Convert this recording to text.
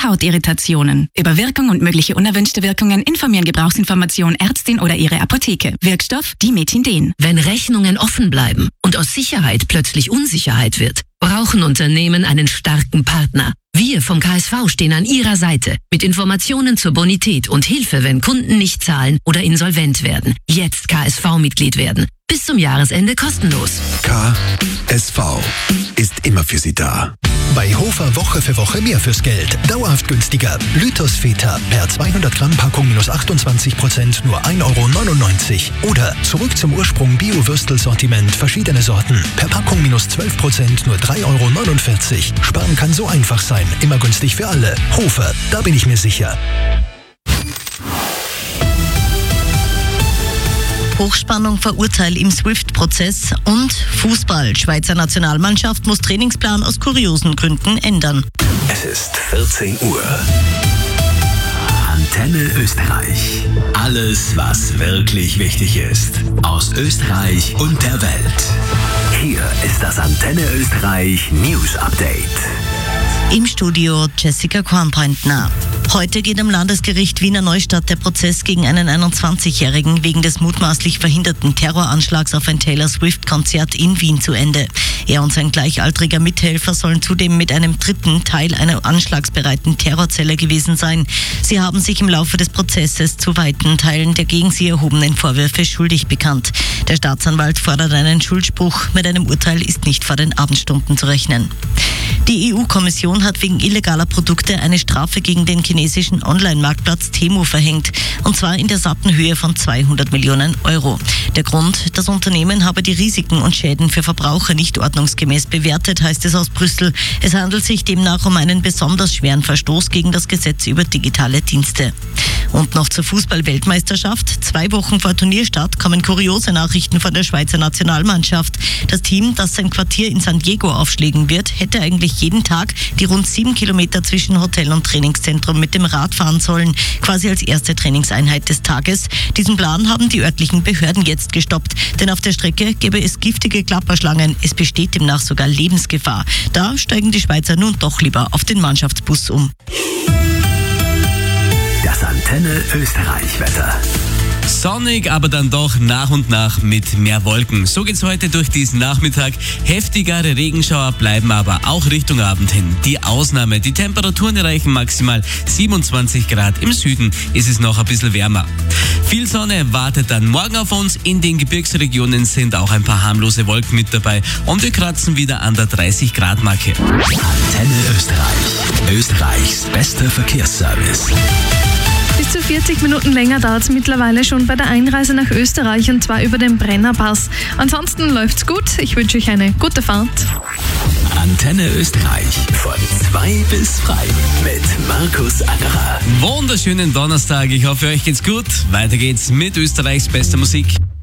Hautirritationen. Über Wirkung und mögliche unerwünschte Wirkungen informieren Gebrauchsinformation Ärztin oder ihre Apotheke. Wirkstoff Dimetindin. Wenn Rechnungen offen bleiben und aus Sicherheit plötzlich Unsicherheit wird, brauchen Unternehmen einen starken Partner. Wir vom KSV stehen an Ihrer Seite mit Informationen zur Bonität und Hilfe, wenn Kunden nicht zahlen oder insolvent werden. Jetzt KSV-Mitglied werden. Bis zum Jahresende kostenlos. KSV ist immer für Sie da. Bei Hofer Woche für Woche mehr fürs Geld. Dauerhaft günstiger. Lythos Feta per 200 Gramm Packung minus 28% nur 1,99 Euro. Oder zurück zum Ursprung Bio-Würstel-Sortiment verschiedene Sorten. Per Packung minus 12% nur 3,49 Euro. Sparen kann so einfach sein. Immer günstig für alle. Hofer, da bin ich mir sicher. Hochspannung Verurteil im SWIFT-Prozess und Fußball. Schweizer Nationalmannschaft muss Trainingsplan aus kuriosen Gründen ändern. Es ist 14 Uhr. Antenne Österreich. Alles, was wirklich wichtig ist. Aus Österreich und der Welt. Hier ist das Antenne Österreich News Update. Im Studio Jessica Kornbrandner. Heute geht am Landesgericht Wiener Neustadt der Prozess gegen einen 21-Jährigen wegen des mutmaßlich verhinderten Terroranschlags auf ein Taylor Swift-Konzert in Wien zu Ende. Er und sein gleichaltriger Mithelfer sollen zudem mit einem dritten Teil einer anschlagsbereiten Terrorzelle gewesen sein. Sie haben sich im Laufe des Prozesses zu weiten Teilen der gegen sie erhobenen Vorwürfe schuldig bekannt. Der Staatsanwalt fordert einen Schuldspruch. Mit einem Urteil ist nicht vor den Abendstunden zu rechnen. Die EU-Kommission hat wegen illegaler Produkte eine Strafe gegen den chinesischen Online-Marktplatz Temu verhängt, und zwar in der satten Höhe von 200 Millionen Euro. Der Grund: Das Unternehmen habe die Risiken und Schäden für Verbraucher nicht ordnungsgemäß bewertet, heißt es aus Brüssel. Es handelt sich demnach um einen besonders schweren Verstoß gegen das Gesetz über digitale Dienste. Und noch zur Fußball-Weltmeisterschaft. 2 Wochen vor Turnierstart kommen kuriose Nachrichten von der Schweizer Nationalmannschaft. Das Team, das sein Quartier in San Diego aufschlägen wird, hätte eigentlich jeden Tag die rund 7 Kilometer zwischen Hotel und Trainingszentrum mit dem Rad fahren sollen, quasi als erste Trainingseinheit des Tages. Diesen Plan haben die örtlichen Behörden jetzt gestoppt, denn auf der Strecke gäbe es giftige Klapperschlangen. Es besteht demnach sogar Lebensgefahr. Da steigen die Schweizer nun doch lieber auf den Mannschaftsbus um. Das Antenne Österreich Wetter. Sonnig, aber dann doch nach und nach mit mehr Wolken. So geht's heute durch diesen Nachmittag. Heftigere Regenschauer bleiben aber auch Richtung Abend hin die Ausnahme. Die Temperaturen erreichen maximal 27 Grad. Im Süden ist es noch ein bisschen wärmer. Viel Sonne wartet dann morgen auf uns. In den Gebirgsregionen sind auch ein paar harmlose Wolken mit dabei. Und wir kratzen wieder an der 30 Grad Marke. Antenne Österreich. Österreichs bester Verkehrsservice. Bis zu 40 Minuten länger dauert es mittlerweile schon bei der Einreise nach Österreich, und zwar über den Brennerpass. Ansonsten läuft's gut. Ich wünsche euch eine gute Fahrt. Antenne Österreich von 2 bis frei mit Markus Angerer. Wunderschönen Donnerstag. Ich hoffe, euch geht's gut. Weiter geht's mit Österreichs bester Musik.